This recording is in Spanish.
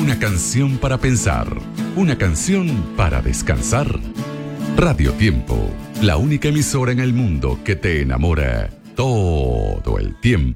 Una canción para pensar, una canción para descansar. Radio Tiempo, la única emisora en el mundo que te enamora todo el tiempo.